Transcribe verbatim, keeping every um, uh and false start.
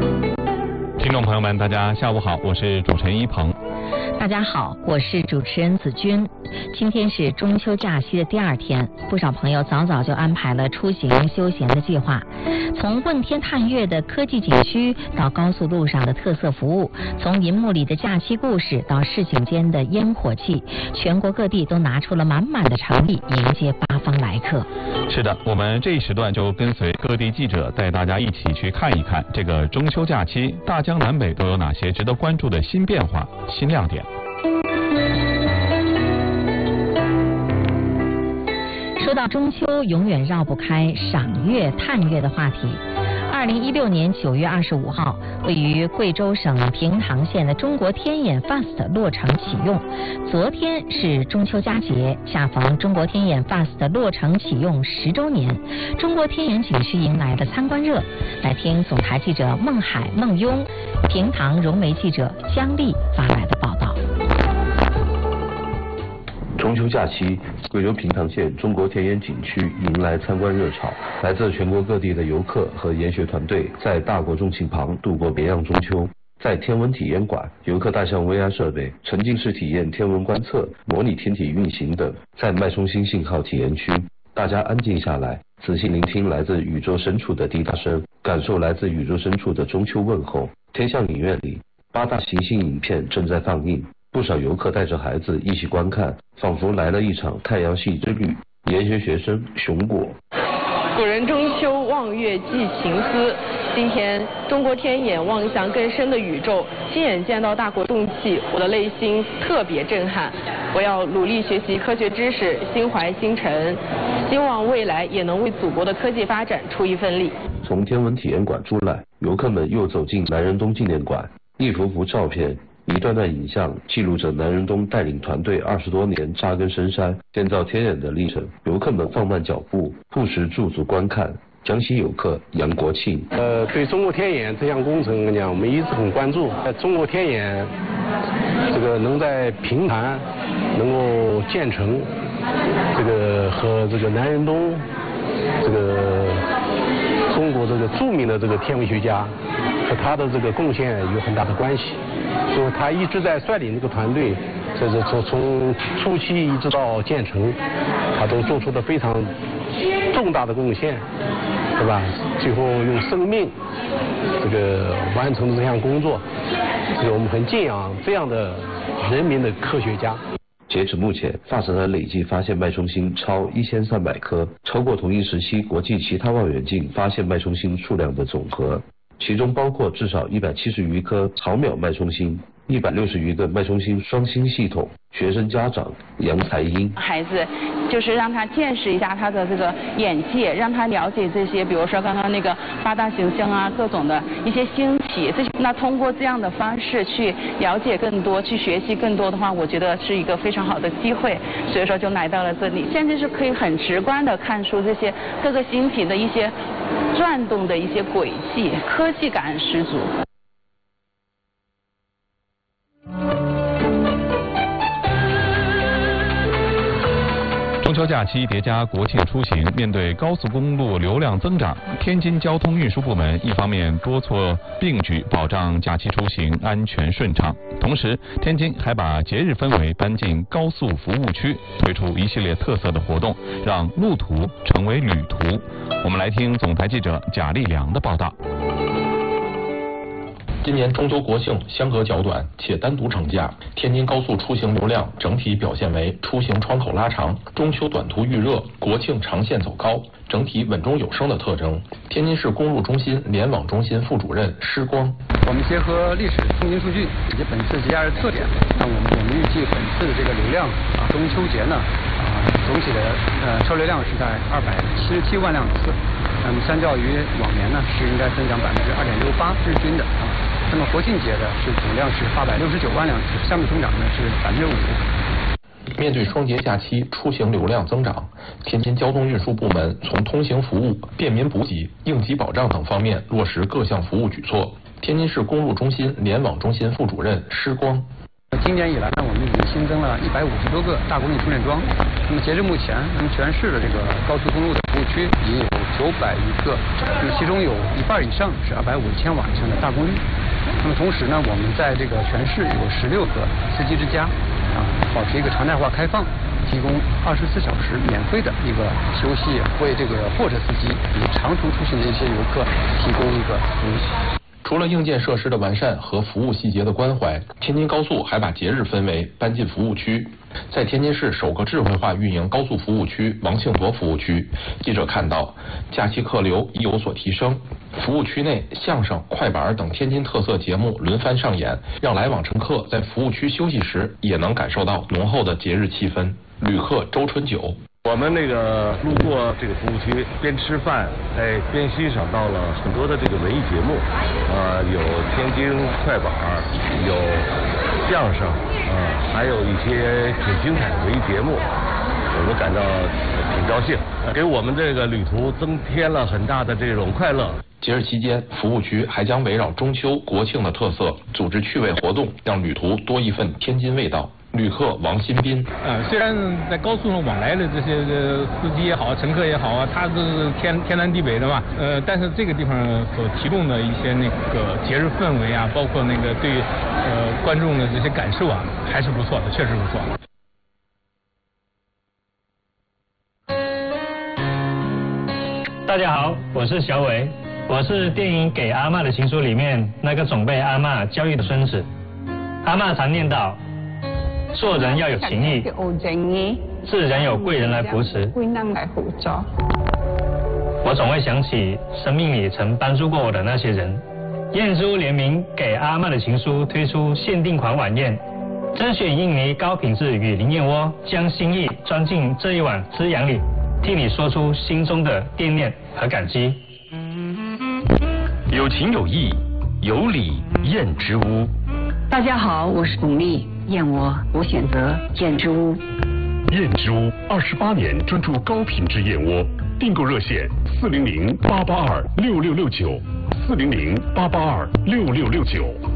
听众朋友们，大家下午好，我是主持人一鹏。 大家好，我是主持人子君。今天是中秋假期的第二天，不少朋友早早就安排了出行休闲的计划。从问天探月的科技景区到高速路上的特色服务，从银幕里的假期故事到市井间的烟火气，全国各地都拿出了满满的诚意迎接八方来客。 是的，我们这一时段就跟随各地记者带大家一起去看一看这个中秋假期大江南北都有哪些值得关注的新变化、新亮点。 说到中秋，永远绕不开赏月、探月的话题。二零一六年九月二十五号，位于贵州省平塘县的中国天眼 Fast 落成启用。昨天是中秋佳节，恰逢中国天眼 Fast 落成启用十周年，中国天眼景区迎来了参观热。来听总台记者孟海、孟雍、平塘融媒记者姜丽发来的报道。 中秋假期，贵州平塘县中国田园景区迎来参观热潮，来自全国各地的游客和研学团队在大国重庆旁度过别样中秋。在天文体验馆，游客带上 V R 设备，沉浸式体验天文观测、模拟天体运行等。在脉冲星信号体验区，大家安静下来，仔细聆听来自宇宙深处的滴答声，感受来自宇宙深处的中秋问候。天象影院里，八大行星影片正在放映。不少游客带着孩子一起观看，仿佛来了一场太阳系之旅。研学学生熊果， 古人中秋望月寄情思，今天中国天眼望向更深的宇宙，亲眼见到大国重器，我的内心特别震撼。我要努力学习科学知识，心怀星辰，希望未来也能为祖国的科技发展出一份力。 从天文体验馆出来，游客们又走进南仁东纪念馆，一幅幅照片，一段段影像记录着南仁东带领团队二十多年扎根深山、建造天眼的历程。游客们放慢脚步，不时驻足观看。江西游客杨国庆， 呃，对中国天眼这项工程，我讲我们一直很关注。中国天眼这个能在平潭能够建成，这个和这个南仁东这个中国这个著名的这个天文学家和他的这个贡献有很大的关系。所以他一直在率领这个团队，这是从从初期一直到建成，他都做出了非常重大的贡献，对吧？最后用生命这个完成的这项工作，这个我们很敬仰这样的人民的科学家。 截止目前，发射台累计发现脉冲星超一千三百颗，超过同一时期国际其他望远镜发现脉冲星数量的总和。其中包括至少一百七十余颗毫秒脉冲星，一百六十余个脉冲星双星系统。学生家长杨才英， 孩子就是让他见识一下他的这个眼界，让他了解这些，比如说刚刚那个八大行星啊，各种的一些星体，这些那通过这样的方式去了解更多，去学习更多的话，我觉得是一个非常好的机会，所以说就来到了这里，现在是可以很直观的看出这些各个星体的一些转动的一些轨迹，科技感十足。 中秋假期叠加国庆出行，面对高速公路流量增长，天津交通运输部门一方面多措并举保障假期出行安全顺畅，同时天津还把节日氛围搬进高速服务区，推出一系列特色的活动，让路途成为旅途。我们来听总台记者贾立良的报道。 今年中秋国庆相隔较短且单独长假，天津高速出行流量整体表现为出行窗口拉长，中秋短途预热，国庆长线走高，整体稳中有升的特征。天津市公路中心联网中心副主任施光， 我们结合历史通勤数据以及本次节假日特点，那我们我们预计本次的这个流量啊，中秋节呢啊，总体的呃车流量是在二百七十七万辆次，那么相较于往年呢是应该增长百分之二点六八日均的啊。那么国庆节的是总量是八百六十九万辆次，相对增长呢是百分之五。 面对双节假期出行流量增长，天津交通运输部门从通行服务、便民补给、应急保障等方面落实各项服务举措。天津市公路中心联网中心副主任施光， 今年以来呢，我们已经新增了一百五十多个大功率充电桩。那么截至目前，那么全市的这个高速公路的服务区已有九百余个，那么其中有一半以上是二百五十千瓦以上的大功率。那么同时呢，我们在这个全市有十六个司机之家，啊，保持一个常态化开放，提供二十四小时免费的一个休息，为这个货车司机以长途出行的一些游客提供一个服务。 除了硬件设施的完善和服务细节的关怀，天津高速还把节日氛围搬进服务区。在天津市首个智慧化运营高速服务区王庆铎服务区，记者看到假期客流已有所提升。服务区内相声、快板等天津特色节目轮番上演，让来往乘客在服务区休息时也能感受到浓厚的节日气氛。旅客周春九。 我们那个路过这个服务区，边吃饭，哎，边欣赏到了很多的这个文艺节目，呃，有天津快板，有相声，呃，还有一些挺精彩的文艺节目，我们感到挺高兴，给我们这个旅途增添了很大的这种快乐。 节日期间，服务区还将围绕中秋、国庆的特色，组织趣味活动，让旅途多一份天津味道。旅客王新斌， 呃，虽然在高速上往来的这些司机也好，乘客也好啊，他都是天天南地北的嘛，呃，但是这个地方所提供的一些那个节日氛围啊，包括那个对呃观众的这些感受啊，还是不错的，确实不错。 大家好，我是小伟，我是电影《给阿嬷的情书》里面那个总被阿嬷教育的孙子。阿嬷常念叨，做人要有情义，自然有贵人来扶持。我总会想起生命里曾帮助过我的那些人。燕珠联名给阿嬷的情书推出限定款晚宴，甄选印尼高品质雨林燕窝，将心意装进这一碗滋养里，替你说出心中的惦念和感激。 有情有义，有礼燕之屋。 大家好，我是巩俐，燕窝我选择燕之屋。 燕之屋二十八年专注高品质燕窝，订购热线四零零八八二六六六九，四零零八八二六六六九。